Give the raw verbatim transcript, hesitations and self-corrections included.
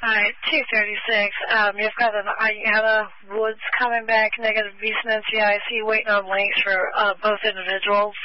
Hi, two thirty-six. Um, you've got an Ayana Woods coming back, negative B C N C I C, waiting on links for uh, both individuals.